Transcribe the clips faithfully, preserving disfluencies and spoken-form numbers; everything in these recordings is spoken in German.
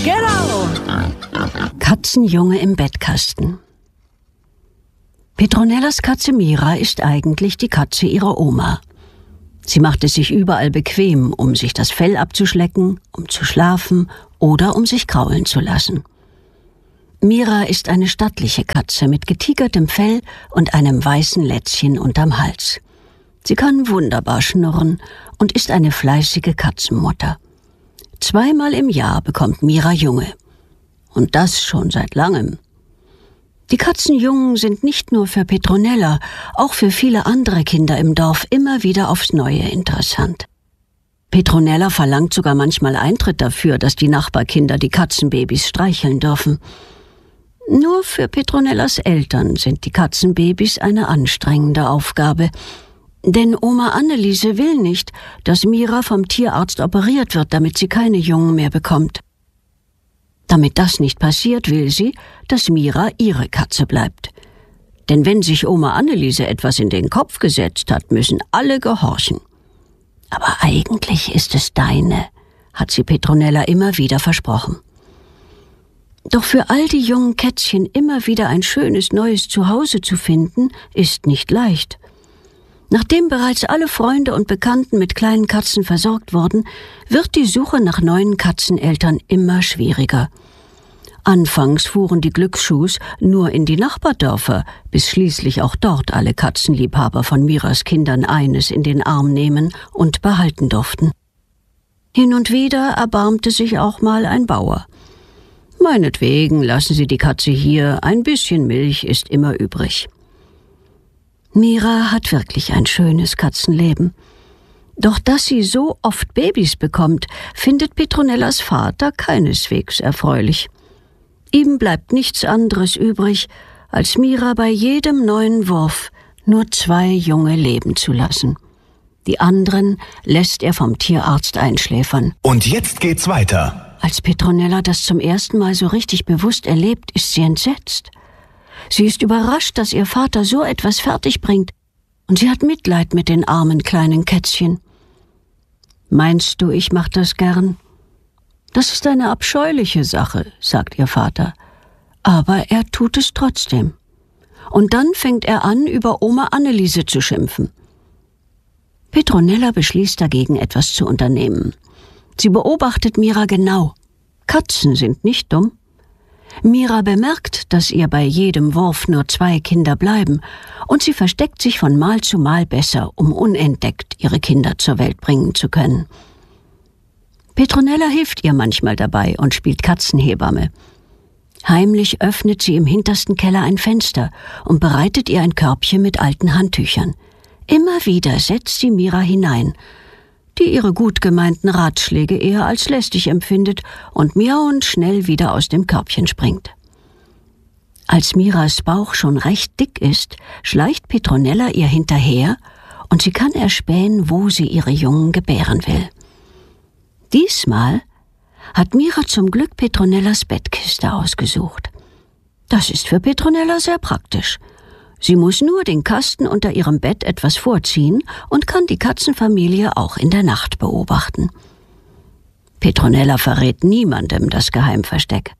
Genau! Katzenjunge im Bettkasten. Petronellas Katze Mira ist eigentlich die Katze ihrer Oma. Sie macht es sich überall bequem, um sich das Fell abzuschlecken, um zu schlafen oder um sich kraulen zu lassen. Mira ist eine stattliche Katze mit getigertem Fell und einem weißen Lätzchen unterm Hals. Sie kann wunderbar schnurren und ist eine fleißige Katzenmutter. Zweimal im Jahr bekommt Mira Junge. Und das schon seit langem. Die Katzenjungen sind nicht nur für Petronella, auch für viele andere Kinder im Dorf immer wieder aufs Neue interessant. Petronella verlangt sogar manchmal Eintritt dafür, dass die Nachbarkinder die Katzenbabys streicheln dürfen. Nur für Petronellas Eltern sind die Katzenbabys eine anstrengende Aufgabe. Denn Oma Anneliese will nicht, dass Mira vom Tierarzt operiert wird, damit sie keine Jungen mehr bekommt. Damit das nicht passiert, will sie, dass Mira ihre Katze bleibt. Denn wenn sich Oma Anneliese etwas in den Kopf gesetzt hat, müssen alle gehorchen. Aber eigentlich ist es deine, hat sie Petronella immer wieder versprochen. Doch für all die jungen Kätzchen immer wieder ein schönes neues Zuhause zu finden, ist nicht leicht. Nachdem bereits alle Freunde und Bekannten mit kleinen Katzen versorgt wurden, wird die Suche nach neuen Katzeneltern immer schwieriger. Anfangs fuhren die Glücksschuhs nur in die Nachbardörfer, bis schließlich auch dort alle Katzenliebhaber von Miras Kindern eines in den Arm nehmen und behalten durften. Hin und wieder erbarmte sich auch mal ein Bauer. Meinetwegen lassen Sie die Katze hier, ein bisschen Milch ist immer übrig. Mira hat wirklich ein schönes Katzenleben. Doch dass sie so oft Babys bekommt, findet Petronellas Vater keineswegs erfreulich. Ihm bleibt nichts anderes übrig, als Mira bei jedem neuen Wurf nur zwei Junge leben zu lassen. Die anderen lässt er vom Tierarzt einschläfern. Und jetzt geht's weiter. Als Petronella das zum ersten Mal so richtig bewusst erlebt, ist sie entsetzt. Sie ist überrascht, dass ihr Vater so etwas fertigbringt, und sie hat Mitleid mit den armen kleinen Kätzchen. »Meinst du, ich mach das gern?« »Das ist eine abscheuliche Sache«, sagt ihr Vater. Aber er tut es trotzdem. Und dann fängt er an, über Oma Anneliese zu schimpfen. Petronella beschließt dagegen, etwas zu unternehmen. Sie beobachtet Mira genau. Katzen sind nicht dumm. Mira bemerkt, dass ihr bei jedem Wurf nur zwei Kinder bleiben, und sie versteckt sich von Mal zu Mal besser, um unentdeckt ihre Kinder zur Welt bringen zu können. Petronella hilft ihr manchmal dabei und spielt Katzenhebamme. Heimlich öffnet sie im hintersten Keller ein Fenster und bereitet ihr ein Körbchen mit alten Handtüchern. Immer wieder setzt sie Mira hinein, die ihre gut gemeinten Ratschläge eher als lästig empfindet und miauend schnell wieder aus dem Körbchen springt. Als Miras Bauch schon recht dick ist, schleicht Petronella ihr hinterher und sie kann erspähen, wo sie ihre Jungen gebären will. Diesmal hat Mira zum Glück Petronellas Bettkiste ausgesucht. Das ist für Petronella sehr praktisch. Sie muss nur den Kasten unter ihrem Bett etwas vorziehen und kann die Katzenfamilie auch in der Nacht beobachten. Petronella verrät niemandem das Geheimversteck.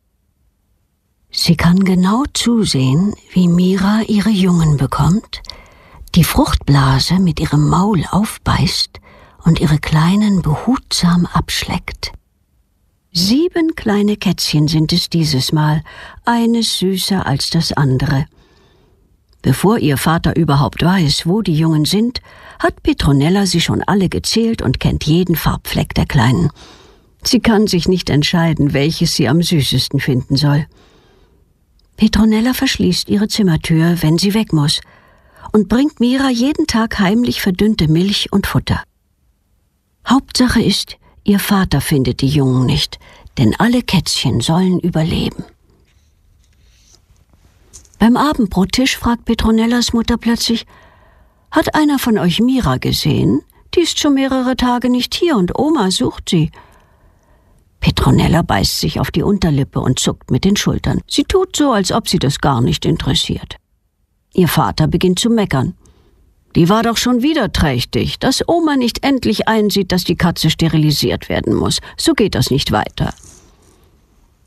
Sie kann genau zusehen, wie Mira ihre Jungen bekommt, die Fruchtblase mit ihrem Maul aufbeißt und ihre Kleinen behutsam abschleckt. Sieben kleine Kätzchen sind es dieses Mal, eines süßer als das andere. Bevor ihr Vater überhaupt weiß, wo die Jungen sind, hat Petronella sie schon alle gezählt und kennt jeden Farbfleck der Kleinen. Sie kann sich nicht entscheiden, welches sie am süßesten finden soll. Petronella verschließt ihre Zimmertür, wenn sie weg muss, und bringt Mira jeden Tag heimlich verdünnte Milch und Futter. Hauptsache ist, ihr Vater findet die Jungen nicht, denn alle Kätzchen sollen überleben. Beim Abendbrottisch fragt Petronellas Mutter plötzlich: »Hat einer von euch Mira gesehen? Die ist schon mehrere Tage nicht hier und Oma sucht sie.« Petronella beißt sich auf die Unterlippe und zuckt mit den Schultern. Sie tut so, als ob sie das gar nicht interessiert. Ihr Vater beginnt zu meckern. Die war doch schon wieder trächtig, dass Oma nicht endlich einsieht, dass die Katze sterilisiert werden muss. So geht das nicht weiter.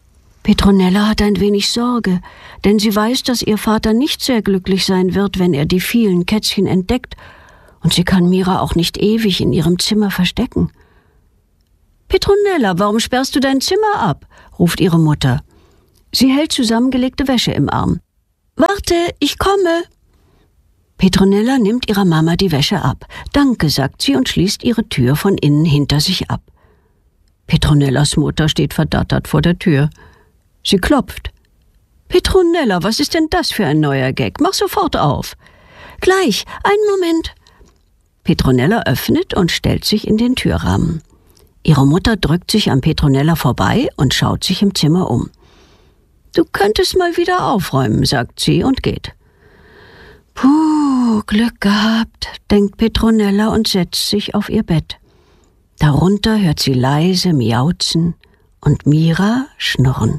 Petronella hat ein wenig Sorge, denn sie weiß, dass ihr Vater nicht sehr glücklich sein wird, wenn er die vielen Kätzchen entdeckt, und sie kann Mira auch nicht ewig in ihrem Zimmer verstecken. »Petronella, warum sperrst du dein Zimmer ab?« ruft ihre Mutter. Sie hält zusammengelegte Wäsche im Arm. »Warte, ich komme!« Petronella nimmt ihrer Mama die Wäsche ab. »Danke«, sagt sie und schließt ihre Tür von innen hinter sich ab. Petronellas Mutter steht verdattert vor der Tür. Sie klopft. »Petronella, was ist denn das für ein neuer Gag? Mach sofort auf!« »Gleich, einen Moment!« Petronella öffnet und stellt sich in den Türrahmen. Ihre Mutter drückt sich an Petronella vorbei und schaut sich im Zimmer um. »Du könntest mal wieder aufräumen«, sagt sie und geht. »Puh, Glück gehabt«, denkt Petronella und setzt sich auf ihr Bett. Darunter hört sie leise miauzen und Mira schnurren.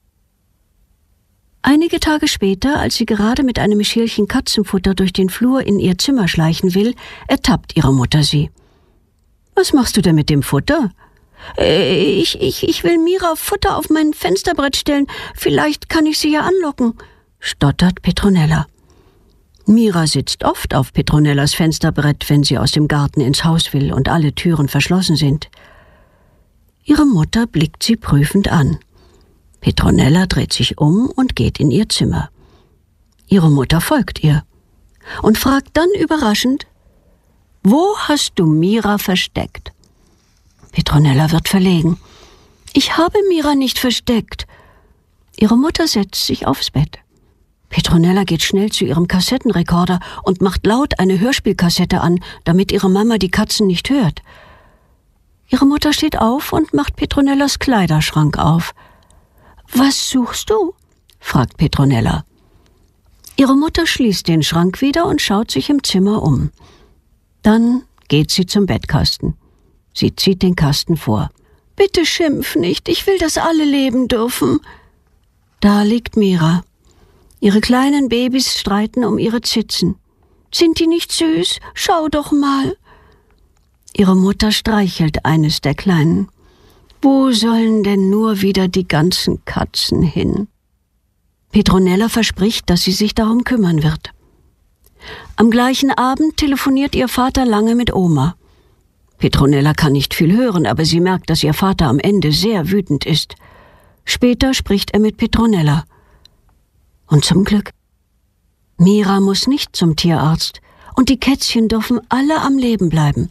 Einige Tage später, als sie gerade mit einem Schälchen Katzenfutter durch den Flur in ihr Zimmer schleichen will, ertappt ihre Mutter sie. »Was machst du denn mit dem Futter?« äh, ich, ich, ich will Mira Futter auf mein Fensterbrett stellen. Vielleicht kann ich sie ja anlocken«, stottert Petronella. Mira sitzt oft auf Petronellas Fensterbrett, wenn sie aus dem Garten ins Haus will und alle Türen verschlossen sind. Ihre Mutter blickt sie prüfend an. Petronella dreht sich um und geht in ihr Zimmer. Ihre Mutter folgt ihr und fragt dann überraschend: »Wo hast du Mira versteckt?« Petronella wird verlegen. »Ich habe Mira nicht versteckt.« Ihre Mutter setzt sich aufs Bett. Petronella geht schnell zu ihrem Kassettenrekorder und macht laut eine Hörspielkassette an, damit ihre Mama die Katzen nicht hört. Ihre Mutter steht auf und macht Petronellas Kleiderschrank auf. »Was suchst du?« fragt Petronella. Ihre Mutter schließt den Schrank wieder und schaut sich im Zimmer um. Dann geht sie zum Bettkasten. Sie zieht den Kasten vor. »Bitte schimpf nicht, ich will, dass alle leben dürfen.« Da liegt Mira. Ihre kleinen Babys streiten um ihre Zitzen. »Sind die nicht süß? Schau doch mal.« Ihre Mutter streichelt eines der Kleinen. Wo sollen denn nur wieder die ganzen Katzen hin? Petronella verspricht, dass sie sich darum kümmern wird. Am gleichen Abend telefoniert ihr Vater lange mit Oma. Petronella kann nicht viel hören, aber sie merkt, dass ihr Vater am Ende sehr wütend ist. Später spricht er mit Petronella. Und zum Glück. Mira muss nicht zum Tierarzt und die Kätzchen dürfen alle am Leben bleiben.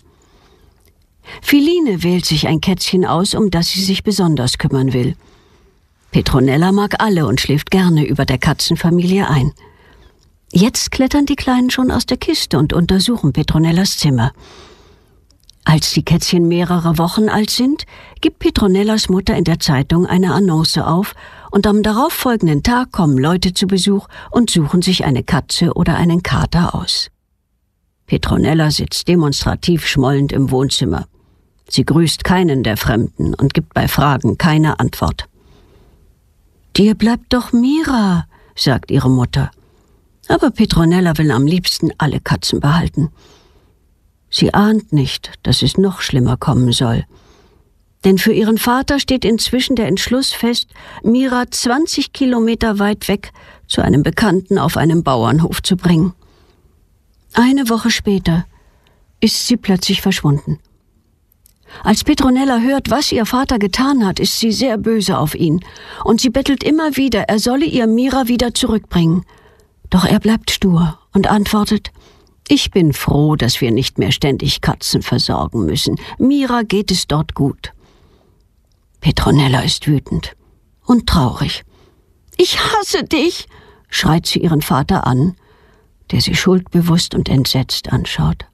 Philine wählt sich ein Kätzchen aus, um das sie sich besonders kümmern will. Petronella mag alle und schläft gerne über der Katzenfamilie ein. Jetzt klettern die Kleinen schon aus der Kiste und untersuchen Petronellas Zimmer. Als die Kätzchen mehrere Wochen alt sind, gibt Petronellas Mutter in der Zeitung eine Annonce auf und am darauffolgenden Tag kommen Leute zu Besuch und suchen sich eine Katze oder einen Kater aus. Petronella sitzt demonstrativ schmollend im Wohnzimmer. Sie grüßt keinen der Fremden und gibt bei Fragen keine Antwort. »Dir bleibt doch Mira«, sagt ihre Mutter. Aber Petronella will am liebsten alle Katzen behalten. Sie ahnt nicht, dass es noch schlimmer kommen soll. Denn für ihren Vater steht inzwischen der Entschluss fest, Mira zwanzig Kilometer weit weg zu einem Bekannten auf einem Bauernhof zu bringen. Eine Woche später ist sie plötzlich verschwunden. Als Petronella hört, was ihr Vater getan hat, ist sie sehr böse auf ihn und sie bettelt immer wieder, er solle ihr Mira wieder zurückbringen. Doch er bleibt stur und antwortet: »Ich bin froh, dass wir nicht mehr ständig Katzen versorgen müssen. Mira geht es dort gut.« Petronella ist wütend und traurig. »Ich hasse dich«, schreit sie ihren Vater an, der sie schuldbewusst und entsetzt anschaut.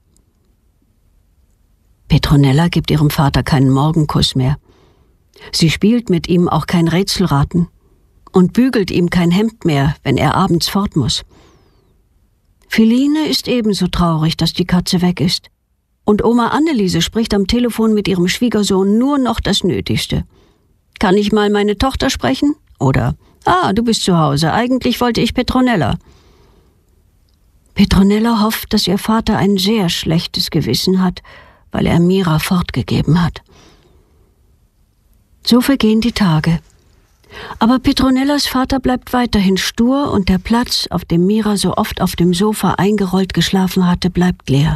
Petronella gibt ihrem Vater keinen Morgenkuss mehr. Sie spielt mit ihm auch kein Rätselraten und bügelt ihm kein Hemd mehr, wenn er abends fort muss. Philine ist ebenso traurig, dass die Katze weg ist. Und Oma Anneliese spricht am Telefon mit ihrem Schwiegersohn nur noch das Nötigste. »Kann ich mal meine Tochter sprechen?« Oder »Ah, du bist zu Hause, eigentlich wollte ich Petronella.« Petronella hofft, dass ihr Vater ein sehr schlechtes Gewissen hat, weil er Mira fortgegeben hat. So vergehen die Tage. Aber Petronellas Vater bleibt weiterhin stur und der Platz, auf dem Mira so oft auf dem Sofa eingerollt geschlafen hatte, bleibt leer.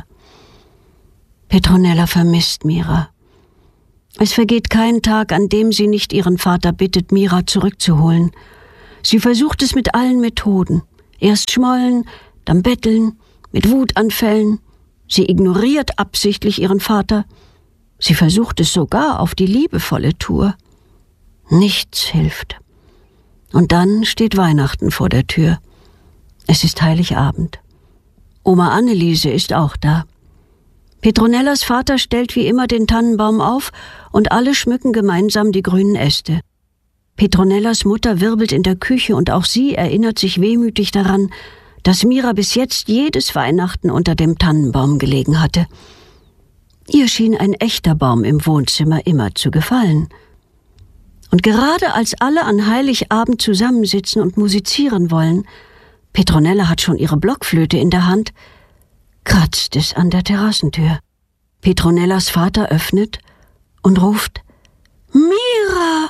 Petronella vermisst Mira. Es vergeht kein Tag, an dem sie nicht ihren Vater bittet, Mira zurückzuholen. Sie versucht es mit allen Methoden. Erst schmollen, dann betteln, mit Wutanfällen. Sie ignoriert absichtlich ihren Vater. Sie versucht es sogar auf die liebevolle Tour. Nichts hilft. Und dann steht Weihnachten vor der Tür. Es ist Heiligabend. Oma Anneliese ist auch da. Petronellas Vater stellt wie immer den Tannenbaum auf und alle schmücken gemeinsam die grünen Äste. Petronellas Mutter wirbelt in der Küche und auch sie erinnert sich wehmütig daran, dass Mira bis jetzt jedes Weihnachten unter dem Tannenbaum gelegen hatte. Ihr schien ein echter Baum im Wohnzimmer immer zu gefallen. Und gerade als alle an Heiligabend zusammensitzen und musizieren wollen, Petronella hat schon ihre Blockflöte in der Hand, kratzt es an der Terrassentür. Petronellas Vater öffnet und ruft: »Mira!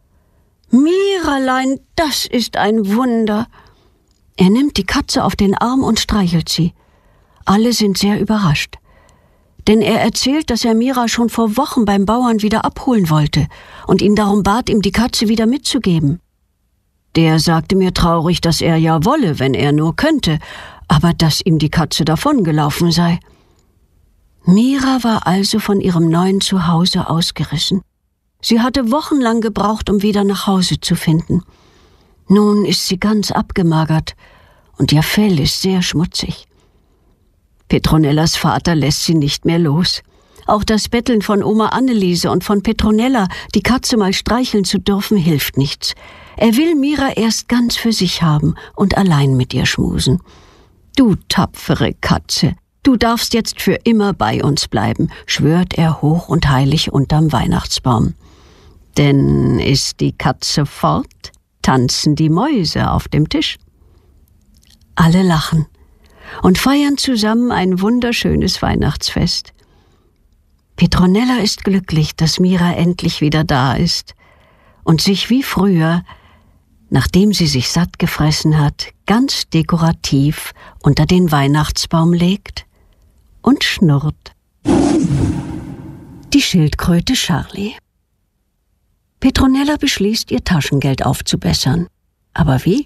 Miralein, das ist ein Wunder!« Er nimmt die Katze auf den Arm und streichelt sie. Alle sind sehr überrascht. Denn er erzählt, dass er Mira schon vor Wochen beim Bauern wieder abholen wollte und ihn darum bat, ihm die Katze wieder mitzugeben. Der sagte mir traurig, dass er ja wolle, wenn er nur könnte, aber dass ihm die Katze davongelaufen sei. Mira war also von ihrem neuen Zuhause ausgerissen. Sie hatte wochenlang gebraucht, um wieder nach Hause zu finden. Nun ist sie ganz abgemagert und ihr Fell ist sehr schmutzig. Petronellas Vater lässt sie nicht mehr los. Auch das Betteln von Oma Anneliese und von Petronella, die Katze mal streicheln zu dürfen, hilft nichts. Er will Mira erst ganz für sich haben und allein mit ihr schmusen. »Du tapfere Katze, du darfst jetzt für immer bei uns bleiben«, schwört er hoch und heilig unterm Weihnachtsbaum. Denn ist die Katze fort, tanzen die Mäuse auf dem Tisch. Alle lachen und feiern zusammen ein wunderschönes Weihnachtsfest. Petronella ist glücklich, dass Mira endlich wieder da ist und sich wie früher, nachdem sie sich satt gefressen hat, ganz dekorativ unter den Weihnachtsbaum legt und schnurrt. Die Schildkröte Charlie. Petronella beschließt, ihr Taschengeld aufzubessern. Aber wie?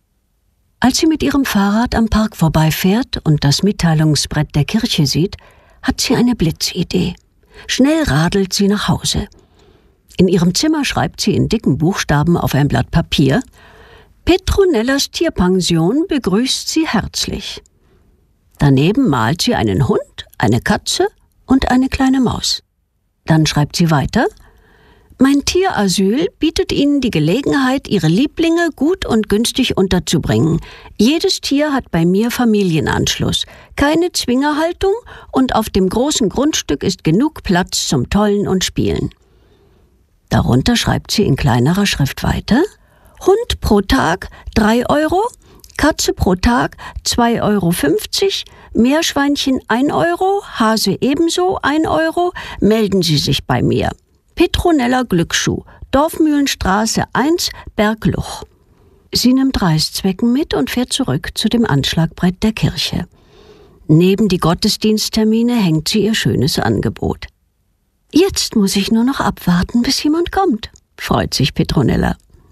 Als sie mit ihrem Fahrrad am Park vorbeifährt und das Mitteilungsbrett der Kirche sieht, hat sie eine Blitzidee. Schnell radelt sie nach Hause. In ihrem Zimmer schreibt sie in dicken Buchstaben auf ein Blatt Papier: Petronellas Tierpension begrüßt sie herzlich. Daneben malt sie einen Hund, eine Katze und eine kleine Maus. Dann schreibt sie weiter: Mein Tierasyl bietet Ihnen die Gelegenheit, Ihre Lieblinge gut und günstig unterzubringen. Jedes Tier hat bei mir Familienanschluss, keine Zwingerhaltung und auf dem großen Grundstück ist genug Platz zum Tollen und Spielen. Darunter schreibt sie in kleinerer Schrift weiter: Hund pro Tag drei Euro, Katze pro Tag zwei Euro fünfzig, Meerschweinchen ein Euro, Hase ebenso ein Euro, melden Sie sich bei mir. Petronella Glücksschuh, Dorfmühlenstraße eins, Bergluch. Sie nimmt Reißzwecken mit und fährt zurück zu dem Anschlagbrett der Kirche. Neben die Gottesdiensttermine hängt sie ihr schönes Angebot. Jetzt muss ich nur noch abwarten, bis jemand kommt, freut sich Petronella.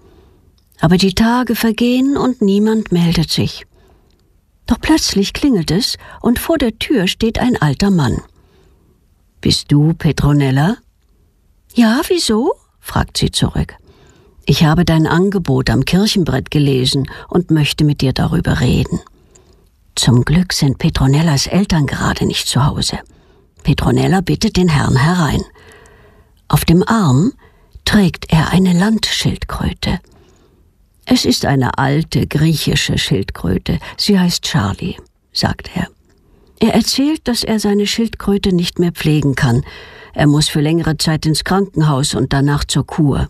Aber die Tage vergehen und niemand meldet sich. Doch plötzlich klingelt es und vor der Tür steht ein alter Mann. »Bist du Petronella?« »Ja, wieso?« fragt sie zurück. »Ich habe dein Angebot am Kirchenbrett gelesen und möchte mit dir darüber reden.« Zum Glück sind Petronellas Eltern gerade nicht zu Hause. Petronella bittet den Herrn herein. Auf dem Arm trägt er eine Landschildkröte. Es ist eine alte griechische Schildkröte. Sie heißt Charlie, sagt er. Er erzählt, dass er seine Schildkröte nicht mehr pflegen kann. Er muss für längere Zeit ins Krankenhaus und danach zur Kur.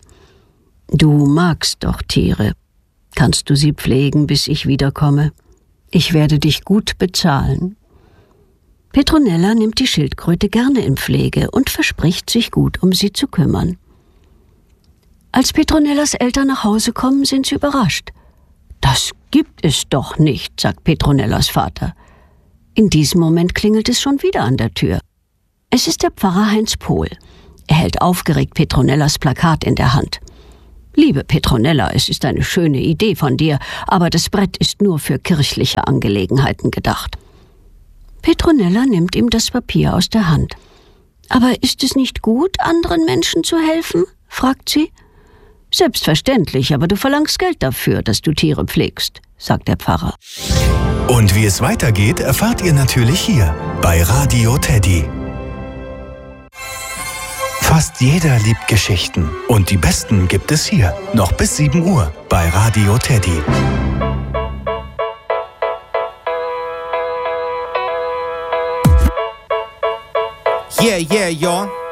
Du magst doch Tiere. Kannst du sie pflegen, bis ich wiederkomme? Ich werde dich gut bezahlen. Petronella nimmt die Schildkröte gerne in Pflege und verspricht, sich gut um sie zu kümmern. Als Petronellas Eltern nach Hause kommen, sind sie überrascht. »Das gibt es doch nicht«, sagt Petronellas Vater. In diesem Moment klingelt es schon wieder an der Tür. Es ist der Pfarrer Heinz Pohl. Er hält aufgeregt Petronellas Plakat in der Hand. »Liebe Petronella, es ist eine schöne Idee von dir, aber das Brett ist nur für kirchliche Angelegenheiten gedacht.« Petronella nimmt ihm das Papier aus der Hand. »Aber ist es nicht gut, anderen Menschen zu helfen?« fragt sie. »Selbstverständlich, aber du verlangst Geld dafür, dass du Tiere pflegst«, sagt der Pfarrer. Und wie es weitergeht, erfahrt ihr natürlich hier bei Radio Teddy. Fast jeder liebt Geschichten und die besten gibt es hier, noch bis sieben Uhr bei Radio Teddy. Yeah, yeah, y'all.